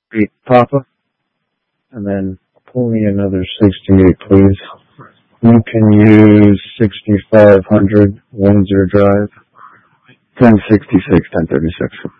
8 Papa, and then pull me another 68, please. You can use 6500 Windsor Drive. 1066, 1036.